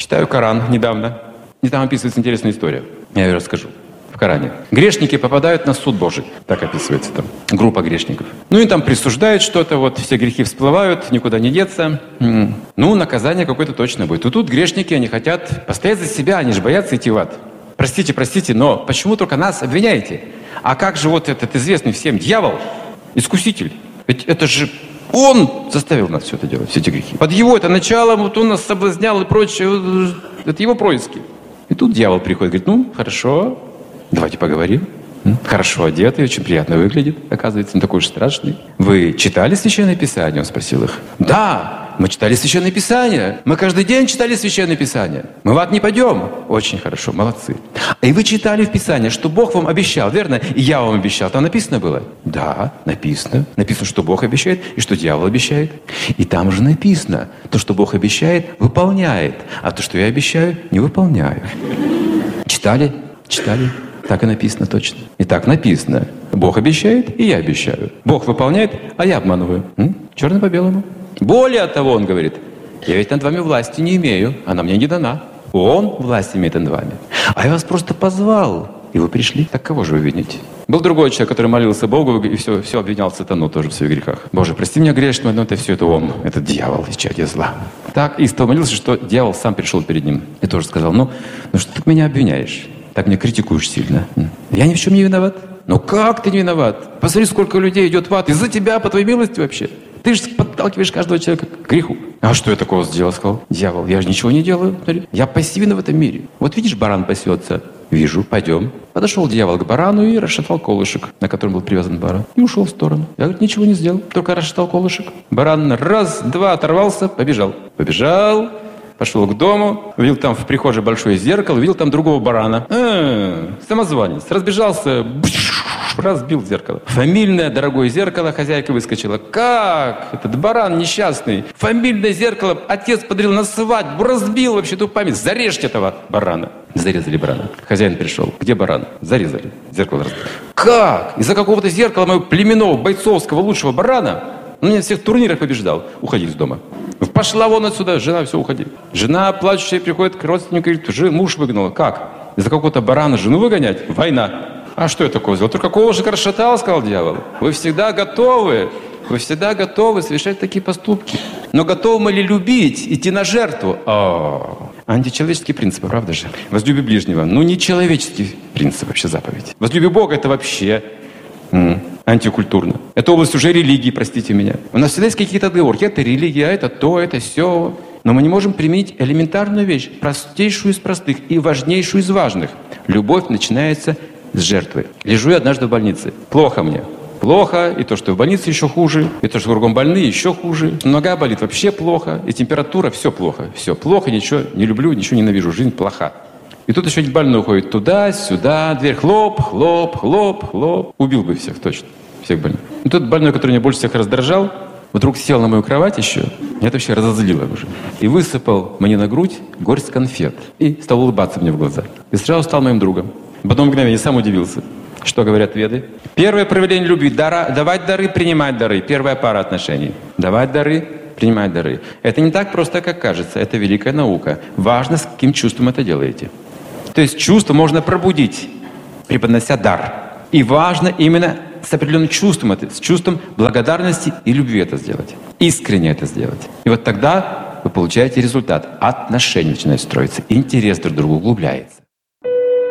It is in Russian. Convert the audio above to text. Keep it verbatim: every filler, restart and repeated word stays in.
Читаю Коран недавно, и там описывается интересная история. Я ее расскажу. В Коране. Грешники попадают на суд Божий. Так описывается там. Группа грешников. Ну и там присуждают что-то, вот все грехи всплывают, никуда не деться. Ну, наказание какое-то точно будет. И тут грешники, они хотят постоять за себя, они же боятся идти в ад. Простите, простите, но почему только нас обвиняете? А как же вот этот известный всем дьявол, искуситель? Ведь это же он заставил нас все это делать, все эти грехи. Под его это начало, вот он нас соблазнял и прочее. Это его происки. И тут дьявол приходит и говорит, ну, хорошо, давайте поговорим. Хорошо одетый, очень приятно выглядит, оказывается, не такой уж страшный. Вы читали Священное Писание? Он спросил их. Да, мы читали Священное Писание. Мы каждый день читали Священное Писание. Мы в ад не пойдем. Очень хорошо, молодцы. И вы читали в Писании, что Бог вам обещал, верно? И я вам обещал. Там написано было? Да, написано. Написано, что Бог обещает и что дьявол обещает. И там же написано, то, что Бог обещает, выполняет. А то, что я обещаю, не выполняю. Читали? Читали? Так и написано точно. И так написано. Бог обещает, и я обещаю. Бог выполняет, а я обманываю. М? Черно по белому. Более того, он говорит, я ведь над вами власти не имею, она мне не дана. Он власть имеет над вами. А я вас просто позвал, и вы пришли. Так кого же вы вините? Был другой человек, который молился Богу и все, все обвинял сатану тоже в своих грехах. Боже, прости меня грешного, но это все это он, это дьявол, исчадие зла. Так истово молился, что дьявол сам пришел перед ним и тоже сказал, ну, ну что ты меня обвиняешь? Так меня критикуешь сильно. Я ни в чем не виноват. Ну как ты не виноват? Посмотри, сколько людей идет в ад из-за тебя, по твоей милости вообще. Ты же подталкиваешь каждого человека к греху. А что я такого сделал, сказал дьявол? Я же ничего не делаю. Я пассивен в этом мире. Вот видишь, баран пасется. Вижу, пойдем. Подошел дьявол к барану и расшатал колышек, на котором был привязан баран. И ушел в сторону. Я, говорит, ничего не сделал, только расшатал колышек. Баран раз, два оторвался, побежал. Побежал. Пошел к дому, увидел там в прихожей большое зеркало, увидел там другого барана. А, самозванец. Разбежался, разбил зеркало. Фамильное дорогое зеркало, хозяйка выскочила. Как? Этот баран несчастный. Фамильное зеркало отец подарил на свадьбу, разбил вообще ту память. Зарежьте этого барана. Зарезали барана. Хозяин пришел. Где баран? Зарезали. Зеркало разбили. Как? Из-за какого-то зеркала моего племенного, бойцовского, лучшего барана? Он меня на всех турнирах побеждал. Уходи из дома. Пошла вон отсюда, жена, все, уходи. Жена, плачущая, приходит к родственнику и говорит, муж выгнала. Как? Из-за какого-то барана жену выгонять? Война. А что я такое сделал? Только колышек расшатал, сказал дьявол. Вы всегда готовы. Вы всегда готовы совершать такие поступки. Но готовы мы ли любить, идти на жертву? О, античеловеческие принципы, правда же? Возлюби ближнего. Ну, не человеческий принцип, вообще заповедь. Возлюби Бога, это вообще... М- антикультурно. Это область уже религии, простите меня. У нас всегда есть какие-то отговорки. Это религия, это то, это все. Но мы не можем применить элементарную вещь, простейшую из простых и важнейшую из важных. Любовь начинается с жертвы. Лежу я однажды в больнице. Плохо мне. Плохо. И то, что в больнице еще хуже. И то, что кругом больные, еще хуже. Нога болит вообще плохо. И температура, все плохо. Все плохо, ничего не люблю, ничего ненавижу. Жизнь плоха. И тут еще больной уходит туда, сюда, дверь хлоп, хлоп, хлоп, хлоп. Убил бы всех точно, всех больных. И тут больной, который меня больше всех раздражал, вдруг сел на мою кровать еще. Меня это вообще разозлило уже. И высыпал мне на грудь горсть конфет. И стал улыбаться мне в глаза. И сразу стал моим другом. В одно мгновение сам удивился. Что говорят веды? Первое проявление любви – дара, давать дары, принимать дары. Первая пара отношений. Давать дары, принимать дары. Это не так просто, как кажется. Это великая наука. Важно, с каким чувством это делаете. То есть чувство можно пробудить, преподнося дар. И важно именно с определенным чувством, это, с чувством благодарности и любви это сделать. Искренне это сделать. И вот тогда вы получаете результат. Отношения начинают строиться. Интерес друг к другу углубляется.